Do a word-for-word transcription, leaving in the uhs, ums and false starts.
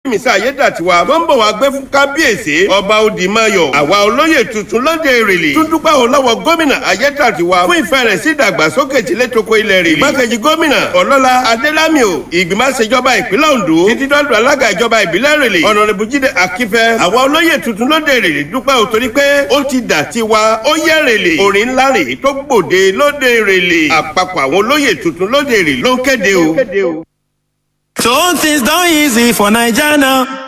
mísà ayédàtiwa tó ń bọ̀ wá gbé fún kábíyèsí ọba Odìmayọ̀ àwa olóyè tuntun lóde Èrèlè tún dúpẹ́ o lọ́wọ́ gómìnà ayédàtiwa fún ìfẹ́ rẹ̀ sí ìdàgbàsókè tìlétoko ilẹ̀ Èrèlè. Igbákejì gómìnà Ọlọ́lá Adélámì o ìgbìmọ̀ àṣejọba ìpínlẹ̀ Oǹdó títí dọ́dọ̀ alága ìjọba ìbílẹ̀ Èrèlè Honorable Jídé Akínfẹ́ àwa olóyè tuntun lóde Èrèlè dúpẹ́ o torí pé ó ti dà tiwa ó yẹ Èrèlè orin ńlá rè tó gbòde lóde Èrèlè àpapọ̀ àwọn olóyè tuntun lóde Èrèlè ló ń kéde o. So things done easy for Naija now.